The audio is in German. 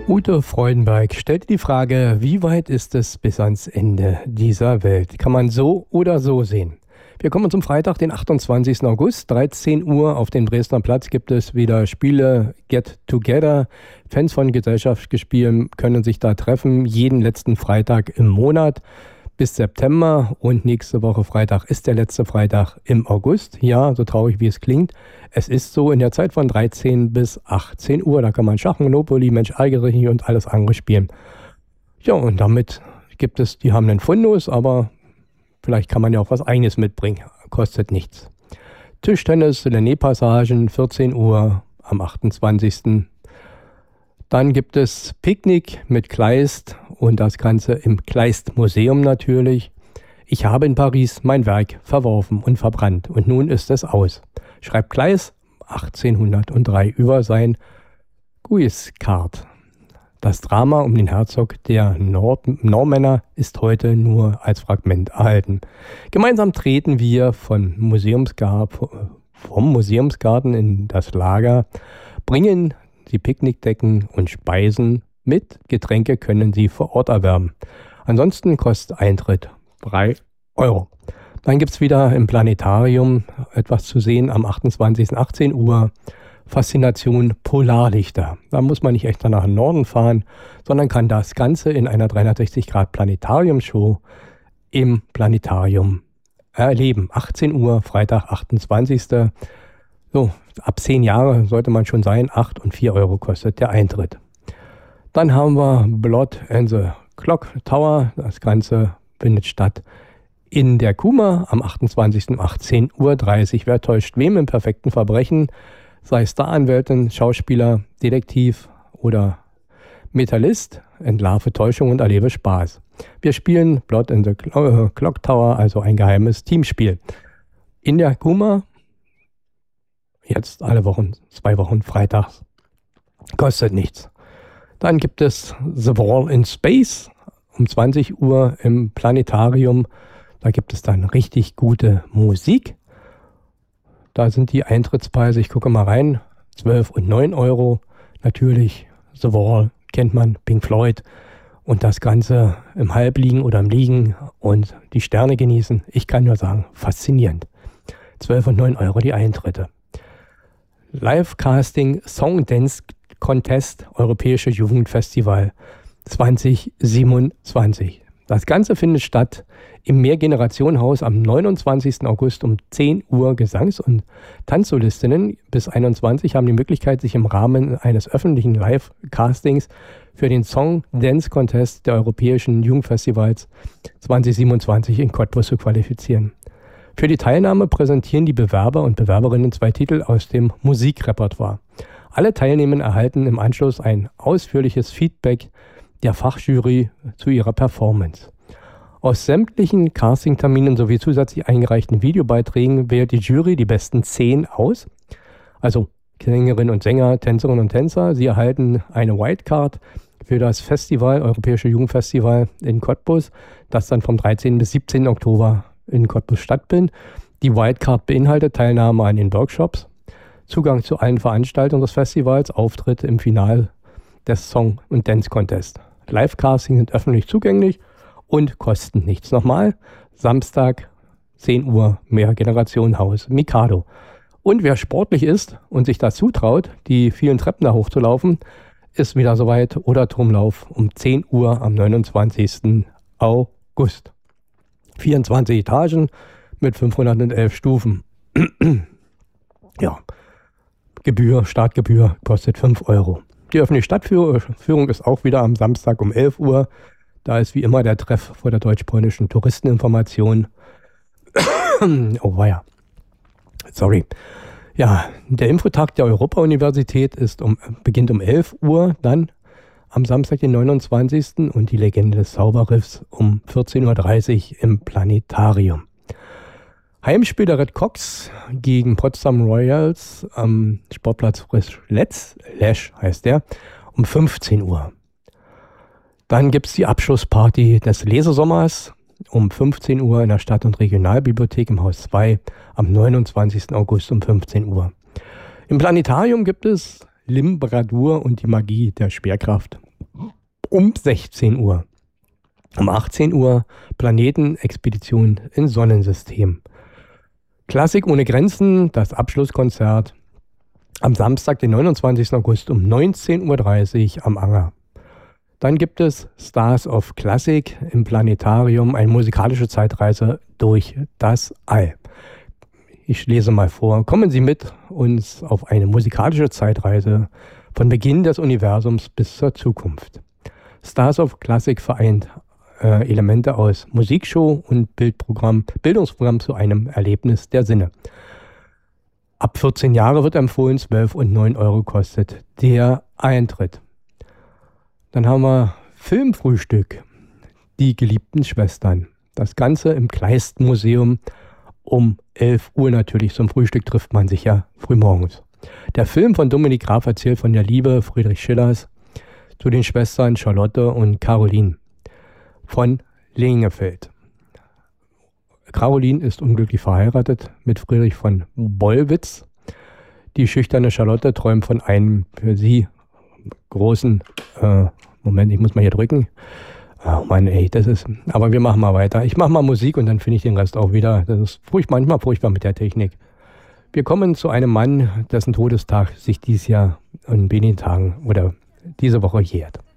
Ute Freudenberg stellt die Frage, wie weit ist es bis ans Ende dieser Welt? Kann man so oder so sehen? Wir kommen zum Freitag, den 28. August, 13 Uhr. Auf dem Dresdner Platz gibt es wieder Spiele Get Together. Fans von Gesellschaftsspielen können sich da treffen, jeden letzten Freitag im Monat bis September. Und nächste Woche Freitag ist der letzte Freitag im August. Ja, so traurig wie es klingt. Es ist so in der Zeit von 13 bis 18 Uhr. Da kann man Schach, Monopoly, Mensch ärgere dich und alles andere spielen. Ja, und damit gibt es, die haben einen Fundus, aber vielleicht kann man ja auch was Eigenes mitbringen. Kostet nichts. Tischtennis, Lenné-Passagen, 14 Uhr am 28. Dann gibt es Picknick mit Kleist und das Ganze im Kleist-Museum natürlich. Ich habe in Paris mein Werk verworfen und verbrannt und nun ist es aus, schreibt Kleist 1803 über sein Guiscard. Das Drama um den Herzog der Normänner ist heute nur als Fragment erhalten. Gemeinsam treten wir vom Museumsgarten in das Lager, bringen die Picknickdecken und Speisen mit. Getränke können Sie vor Ort erwerben. Ansonsten kostet Eintritt 3 Euro. Dann gibt es wieder im Planetarium etwas zu sehen am 28. 18 Uhr. Faszination Polarlichter. Da muss man nicht extra nach Norden fahren, sondern kann das Ganze in einer 360-Grad-Planetarium-Show im Planetarium erleben. 18 Uhr, Freitag, 28. So, ab 10 Jahre sollte man schon sein. 8 und 4 Euro kostet der Eintritt. Dann haben wir Blood and the Clock Tower. Das Ganze findet statt in der Kuma am 28. 18:30 Uhr. Wer täuscht wem im perfekten Verbrechen? Sei Staranwältin, Schauspieler, Detektiv oder Metallist, entlarve Täuschung und erlebe Spaß. Wir spielen Blood in the Clock Tower, also ein geheimes Teamspiel. In der Kuma, jetzt alle Wochen, 2 Wochen freitags. Kostet nichts. Dann gibt es The Wall in Space um 20 Uhr im Planetarium. Da gibt es dann richtig gute Musik. Da sind die Eintrittspreise, ich gucke mal rein, 12 und 9 Euro. Natürlich, The Wall kennt man, Pink Floyd. Und das Ganze im Halbliegen oder im Liegen und die Sterne genießen. Ich kann nur sagen, faszinierend. 12 und 9 Euro die Eintritte. Live-Casting Song Dance Contest Europäische Jugendfestival 2027. Das Ganze findet statt im Mehrgenerationenhaus am 29. August um 10 Uhr. Gesangs- und Tanzsolistinnen bis 21 haben die Möglichkeit, sich im Rahmen eines öffentlichen Live-Castings für den Song Dance Contest der Europäischen Jugendfestivals 2027 in Cottbus zu qualifizieren. Für die Teilnahme präsentieren die Bewerber und Bewerberinnen 2 Titel aus dem Musikrepertoire. Alle Teilnehmer erhalten im Anschluss ein ausführliches Feedback der Fachjury zu ihrer Performance. Aus sämtlichen Castingterminen sowie zusätzlich eingereichten Videobeiträgen wählt die Jury die besten 10 aus. Also Sängerinnen und Sänger, Tänzerinnen und Tänzer. Sie erhalten eine Wildcard für das Festival, Europäische Jugendfestival in Cottbus, das dann vom 13. bis 17. Oktober in Cottbus stattfindet. Die Wildcard beinhaltet Teilnahme an den Workshops, Zugang zu allen Veranstaltungen des Festivals, Auftritte im Finale des Song- und Dance Contest. Live-Casting sind öffentlich zugänglich und kosten nichts. Nochmal, Samstag, 10 Uhr, Mehrgenerationenhaus, Mikado. Und wer sportlich ist und sich das zutraut, die vielen Treppen da hochzulaufen, ist wieder soweit. Oder-Turmlauf um 10 Uhr am 29. August. 24 Etagen mit 511 Stufen. Ja, Startgebühr kostet 5 Euro. Die öffentliche Stadtführung ist auch wieder am Samstag um 11 Uhr. Da ist wie immer der Treff vor der deutsch-polnischen Touristeninformation. Oh weia. Sorry. Ja, der Infotag der Europa-Universität beginnt um 11 Uhr, dann am Samstag, den 29. und die Legende des Zauberriffs um 14.30 Uhr im Planetarium. Heimspiel der Red Cox gegen Potsdam Royals am Sportplatz Lesch heißt der, um 15 Uhr. Dann gibt es die Abschlussparty des Lesesommers um 15 Uhr in der Stadt- und Regionalbibliothek im Haus 2 am 29. August um 15 Uhr. Im Planetarium gibt es Limbradur und die Magie der Schwerkraft. um 16 Uhr. Um 18 Uhr Planetenexpedition ins Sonnensystem. Klassik ohne Grenzen, das Abschlusskonzert am Samstag, den 29. August um 19.30 Uhr am Anger. Dann gibt es Stars of Classic im Planetarium, eine musikalische Zeitreise durch das All. Ich lese mal vor. Kommen Sie mit uns auf eine musikalische Zeitreise von Beginn des Universums bis zur Zukunft. Stars of Classic vereint Elemente aus Musikshow und Bildungsprogramm zu einem Erlebnis der Sinne. Ab 14 Jahre wird empfohlen, 12 und 9 Euro kostet der Eintritt. Dann haben wir Filmfrühstück, die geliebten Schwestern. Das Ganze im Kleist-Museum um 11 Uhr natürlich. Zum Frühstück trifft man sich ja frühmorgens. Der Film von Dominik Graf erzählt von der Liebe Friedrich Schillers zu den Schwestern Charlotte und Caroline von Lingefeld. Caroline ist unglücklich verheiratet mit Friedrich von Bollwitz. Die schüchterne Charlotte träumt von einem für sie großen, Moment, ich muss mal hier drücken. Oh Mann, ey, aber wir machen mal weiter. Ich mache mal Musik und dann finde ich den Rest auch wieder. Das ist manchmal furchtbar mit der Technik. Wir kommen zu einem Mann, dessen Todestag sich dieses Jahr in wenigen Tagen oder diese Woche jährt.